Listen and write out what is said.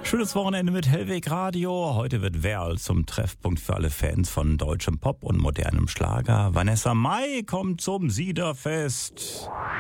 Schönes Wochenende mit Hellweg Radio. Heute wird Werl zum Treffpunkt für alle Fans von deutschem Pop und modernem Schlager. Vanessa Mai kommt zum Siederfest.